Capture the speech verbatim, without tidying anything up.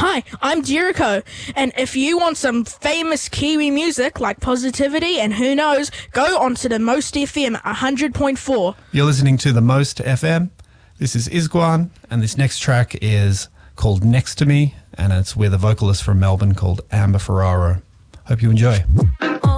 Hi, I'm Jericho, and if you want some famous Kiwi music like Positivity and who knows, go onto the Most F M one hundred point four. You're listening to the Most F M. This is Isguan, and this next track is called Next to Me, and it's with a vocalist from Melbourne called Amber Ferraro. Hope you enjoy.